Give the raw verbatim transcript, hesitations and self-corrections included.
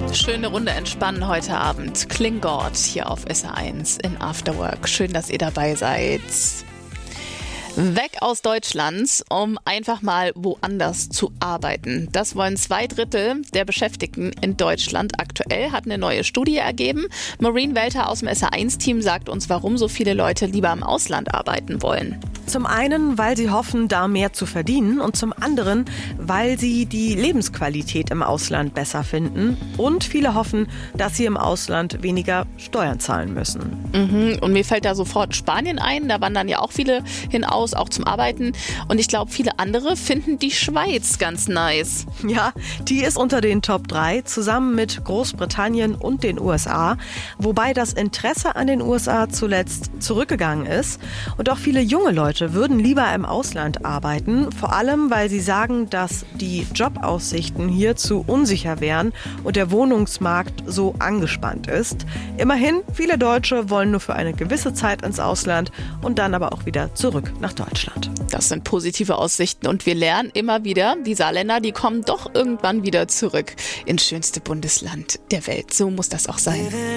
Schöne Runde entspannen heute Abend. Klingort hier auf S R eins in Afterwork. Schön, dass ihr dabei seid. Weg aus Deutschland, um einfach mal woanders zu arbeiten. Das wollen zwei Drittel der Beschäftigten in Deutschland aktuell, hat eine neue Studie ergeben. Maureen Welter aus dem S R eins Team sagt uns, warum so viele Leute lieber im Ausland arbeiten wollen. Zum einen, weil sie hoffen, da mehr zu verdienen, und zum anderen, weil sie die Lebensqualität im Ausland besser finden, und viele hoffen, dass sie im Ausland weniger Steuern zahlen müssen. Mhm. Und mir fällt da sofort Spanien ein, da wandern ja auch viele hinaus, auch zum Arbeiten, und ich glaube, viele andere finden die Schweiz ganz nice. Ja, die ist unter den Top drei, zusammen mit Großbritannien und den U S A, wobei das Interesse an den U S A zuletzt zurückgegangen ist, und auch viele junge Leute würden lieber im Ausland arbeiten, vor allem weil sie sagen, dass die Jobaussichten hier zu unsicher wären und der Wohnungsmarkt so angespannt ist. Immerhin, viele Deutsche wollen nur für eine gewisse Zeit ins Ausland und dann aber auch wieder zurück nach Deutschland. Das sind positive Aussichten, und wir lernen immer wieder, die Saarländer, die kommen doch irgendwann wieder zurück ins schönste Bundesland der Welt. So muss das auch sein.